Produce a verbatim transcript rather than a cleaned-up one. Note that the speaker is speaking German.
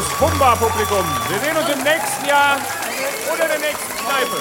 Humba-Publikum. Wir sehen uns im nächsten Jahr oder der nächsten Kneipe.